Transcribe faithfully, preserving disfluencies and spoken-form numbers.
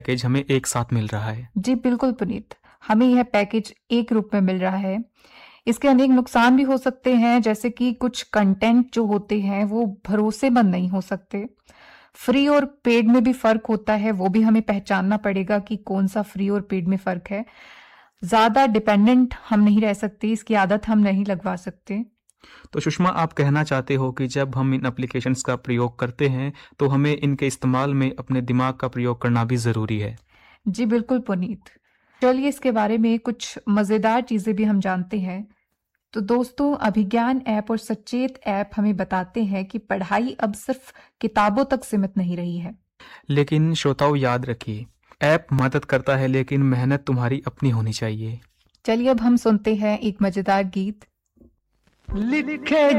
Package हमें एक साथ मिल रहा है। जी बिल्कुल पुनीत, हमें यह पैकेज एक रूप में मिल रहा है। इसके अनेक नुकसान भी हो सकते हैं, जैसे कि कुछ कंटेंट जो होते हैं वो भरोसेमंद नहीं हो सकते। फ्री और पेड में भी फर्क होता है, वो भी हमें पहचानना पड़ेगा कि कौन सा फ्री और पेड में फर्क है। ज्यादा डिपेंडेंट हम नहीं रह सकते, इसकी आदत हम नहीं लगवा सकते। तो सुषमा, आप कहना चाहते हो कि जब हम इन एप्लीकेशंस का प्रयोग करते हैं तो हमें इनके इस्तेमाल में अपने दिमाग का प्रयोग करना भी ज़रूरी है। जी बिल्कुल पुनीत, चलिए इसके बारे में कुछ मजेदार चीजें भी हम जानते हैं। तो दोस्तों, अभिज्ञान ऐप और सचेत ऐप हमें बताते हैं कि पढ़ाई अब सिर्फ किताबों तक सीमित नहीं रही है। लेकिन श्रोताओं, याद रखिए, ऐप मदद करता है लेकिन मेहनत तुम्हारी अपनी होनी चाहिए। चलिए अब हम सुनते हैं एक मजेदार गीत। लिखे